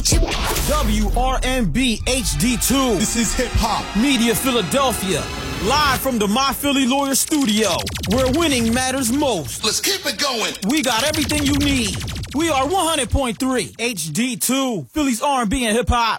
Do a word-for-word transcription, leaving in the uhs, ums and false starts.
ain't you? W R N B H D two. This is Hip Hop Media Philadelphia. Live from the My Philly Lawyer studio, where winning matters most. Let's keep it going. We got everything you need. We are one hundred point three H D two, Philly's R and B and hip hop.